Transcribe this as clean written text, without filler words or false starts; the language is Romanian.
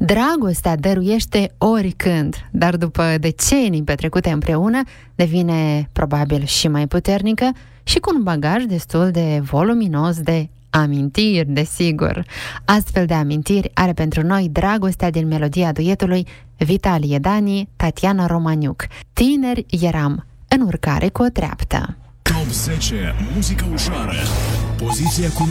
Dragostea dăruiește oricând, dar după decenii petrecute împreună, devine probabil și mai puternică și cu un bagaj destul de voluminos de amintiri, desigur. Astfel de amintiri are pentru noi dragostea din melodia duetului Vitalie Dani, Tatiana Romaniuc. Tineri eram, în urcare cu o treaptă. Top 10 muzică ușoară. Poziția cu